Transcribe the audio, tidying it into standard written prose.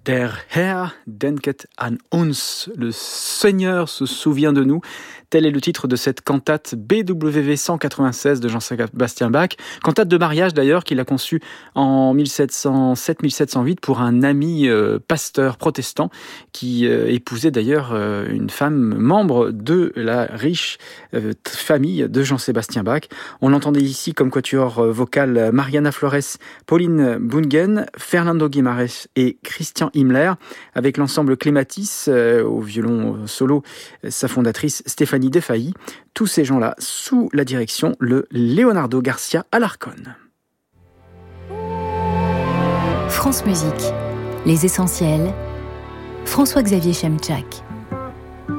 Der Herr denket an uns, le Seigneur se souvient de nous. Tel est le titre de cette cantate BWV 196 de Jean-Sébastien Bach. Cantate de mariage d'ailleurs qu'il a conçue en 1707-1708 pour un ami pasteur protestant qui épousait d'ailleurs une femme membre de la riche famille de Jean-Sébastien Bach. On l'entendait ici comme quatuor vocal Mariana Flores, Pauline Bungen, Fernando Guimarães et Christian Himmler, avec l'ensemble Clématis au violon solo, sa fondatrice Stéphanie Defailly. Tous ces gens-là sous la direction le Leonardo Garcia Alarcón. France Musique, les essentiels, François-Xavier Chemczak.